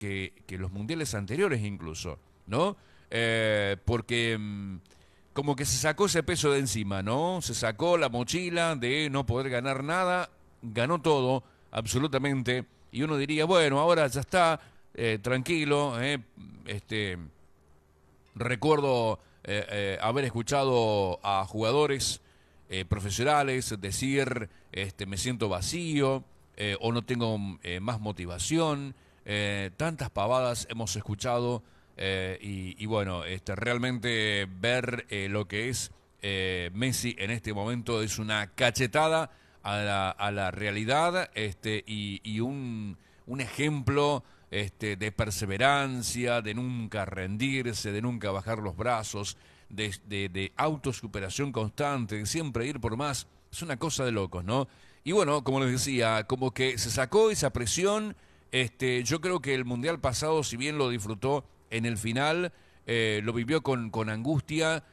que los mundiales anteriores incluso, ¿no? Porque como que se sacó ese peso de encima, ¿no? Se sacó la mochila de no poder ganar nada, ganó todo, absolutamente, y uno diría, bueno, ahora ya está, tranquilo, recuerdo haber escuchado a jugadores profesionales decir, me siento vacío, o no tengo más motivación, tantas pavadas hemos escuchado, y bueno, realmente ver lo que es Messi en este momento es una cachetada a la realidad, y un ejemplo de perseverancia, de nunca rendirse, de nunca bajar los brazos, de autosuperación constante, de siempre ir por más. Es una cosa de locos, ¿no? Y bueno, como les decía, como que se sacó esa presión. Yo creo que el Mundial pasado, si bien lo disfrutó en el final, lo vivió con angustia,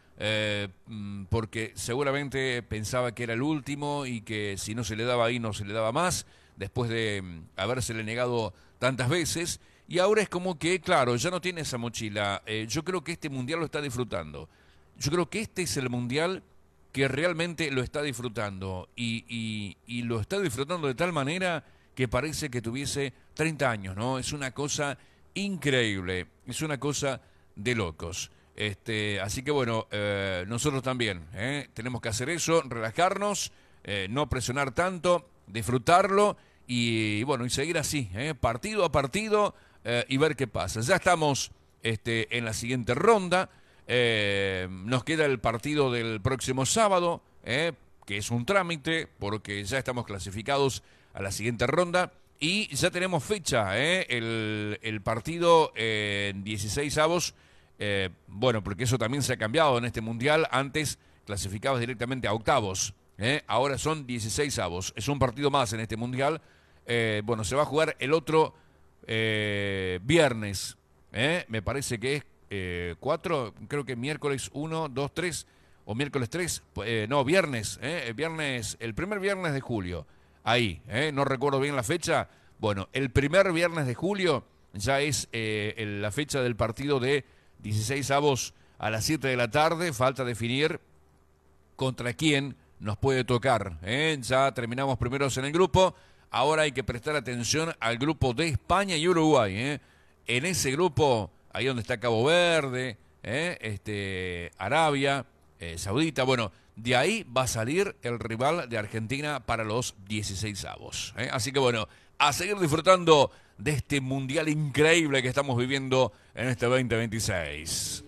porque seguramente pensaba que era el último y que si no se le daba ahí no se le daba más, después de habérsele negado tantas veces. Y ahora es como que, claro, ya no tiene esa mochila. Yo creo que este mundial lo está disfrutando. Yo creo que este es el mundial que realmente lo está disfrutando. Y lo está disfrutando de tal manera que parece que tuviese 30 años, ¿no? Es una cosa increíble. Es una cosa de locos. Así que bueno, nosotros también tenemos que hacer eso, relajarnos, no presionar tanto, disfrutarlo y bueno, y seguir así, partido a partido, y ver qué pasa. Ya estamos en la siguiente ronda, nos queda el partido del próximo sábado, que es un trámite porque ya estamos clasificados a la siguiente ronda. Y ya tenemos fecha, el partido en 16avos. Bueno, porque eso también se ha cambiado en este mundial. Antes clasificabas directamente a octavos. Ahora son 16avos. Es un partido más en este mundial. Bueno, se va a jugar el otro viernes. Me parece que es 4. Creo que miércoles 1, 2, 3. O miércoles 3. No, viernes. Viernes. El primer viernes de julio. Ahí. No recuerdo bien la fecha. Bueno, el primer viernes de julio ya es la fecha del partido de 16avos a las 7 de la tarde. Falta definir contra quién nos puede tocar. Ya terminamos primeros en el grupo. Ahora hay que prestar atención al grupo de España y Uruguay. En ese grupo, ahí donde está Cabo Verde, Arabia Saudita. Bueno, de ahí va a salir el rival de Argentina para los 16avos. Así que bueno, a seguir disfrutando de este mundial increíble que estamos viviendo en este 2026.